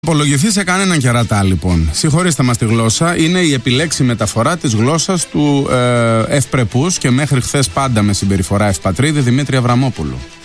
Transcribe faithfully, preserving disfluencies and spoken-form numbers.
Απολογηθεί σε κανέναν κερατά, λοιπόν. Συγχωρήστε μας τη γλώσσα. Είναι η επιλέξη μεταφορά της γλώσσας του ε, ευπρεπούς και μέχρι χθες πάντα με συμπεριφορά ευπατρίδη Δημήτρη Αβραμόπουλου.